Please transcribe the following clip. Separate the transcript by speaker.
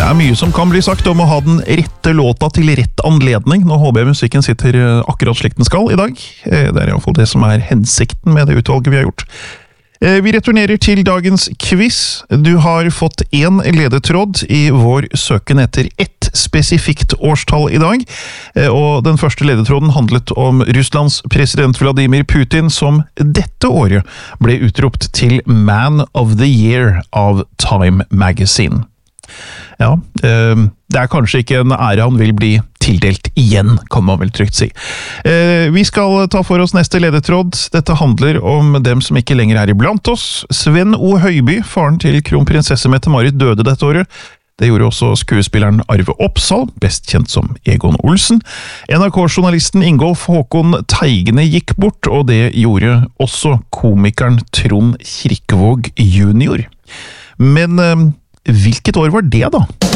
Speaker 1: Det mye som kan bli sagt om å ha den rette låta til rett anledning når HB-musikken sitter akkurat slik den skal i dag. Det I hvert fall det som hensikten med det utvalget vi har gjort. Vi returnerer til dagens quiz. Du har fått en ledetråd I vår søken etter ett spesifikt årstall I dag, og den første ledetråden handlet om Russlands president Vladimir Putin, som dette året ble utropt til Man of the Year av Time Magazine. Ja, det kanskje ikke en ære han vil bli tildelt igjen, kan man vel trygt si. Vi skal ta for oss neste ledetråd. Dette handler om dem som ikke lenger iblant oss. Sven O. Høiby, faren til kronprinsesse Mette-Marit, døde dette året. Det gjorde også skuespilleren Arve Oppsal, best kjent som Egon Olsen. NRK-journalisten Ingolf Håkon Teigene gikk bort, og det gjorde også komikeren Trond Kirkevåg junior. Men hvilket år var det da?